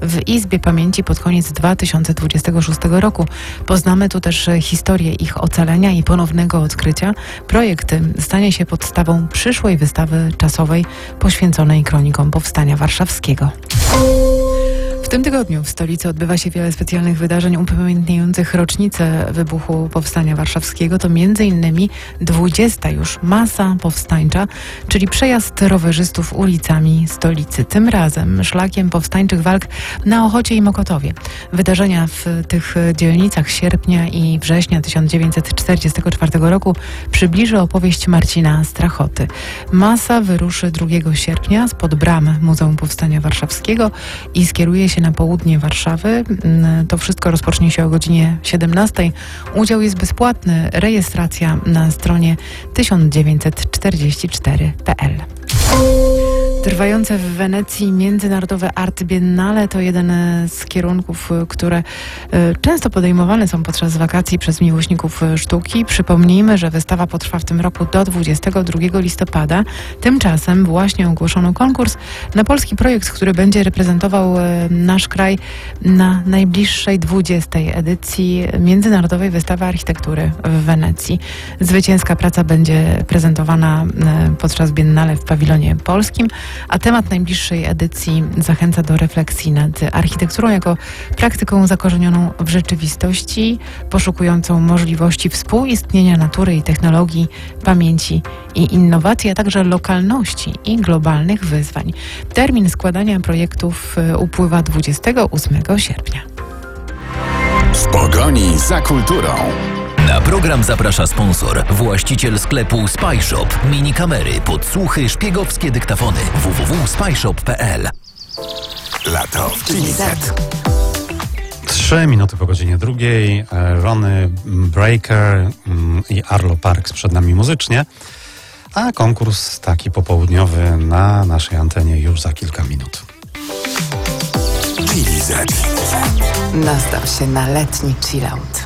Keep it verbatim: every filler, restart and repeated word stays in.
w Izbie Pamięci pod koniec dwa tysiące dwudziestego szóstego roku. Poznamy tu też historię ich ocalenia i ponownego odkrycia. Projekt stanie się podstawą przyszłej wystawy czasowej poświęconej kronikom Powstania Warszawskiego. W tym tygodniu w stolicy odbywa się wiele specjalnych wydarzeń upamiętniających rocznicę wybuchu Powstania Warszawskiego. To między innymi dwudziesta już masa powstańcza, czyli przejazd rowerzystów ulicami stolicy. Tym razem szlakiem powstańczych walk na Ochocie i Mokotowie. Wydarzenia w tych dzielnicach sierpnia i września tysiąc dziewięćset czterdziestego czwartego roku przybliży opowieść Marcina Strachoty. Masa wyruszy drugiego sierpnia spod bram Muzeum Powstania Warszawskiego i skieruje się na południe Warszawy. To wszystko rozpocznie się o godzinie siedemnastej. Udział jest bezpłatny. Rejestracja na stronie tysiąc dziewięćset czterdzieści cztery kropka p l. Trwające w Wenecji Międzynarodowe Art Biennale to jeden z kierunków, które często podejmowane są podczas wakacji przez miłośników sztuki. Przypomnijmy, że wystawa potrwa w tym roku do dwudziestego drugiego listopada. Tymczasem właśnie ogłoszono konkurs na polski projekt, który będzie reprezentował nasz kraj na najbliższej dwudziestej edycji Międzynarodowej Wystawy Architektury w Wenecji. Zwycięska praca będzie prezentowana podczas Biennale w pawilonie polskim, a temat najbliższej edycji zachęca do refleksji nad architekturą jako praktyką zakorzenioną w rzeczywistości, poszukującą możliwości współistnienia natury i technologii, pamięci i innowacji, a także lokalności i globalnych wyzwań. Termin składania projektów upływa dwudziestego ósmego sierpnia. W pogoni za kulturą. Na program zaprasza sponsor, właściciel sklepu Spyshop. Mini kamery, podsłuchy, szpiegowskie dyktafony. w w w kropka spyshop kropka p l. Lato w Chili Z. Trzy minuty po godzinie drugiej. Ronny Breaker i Arlo Parks przed nami muzycznie, a konkurs taki popołudniowy na naszej antenie już za kilka minut. Chili Z. Nastaw się na letni chillout.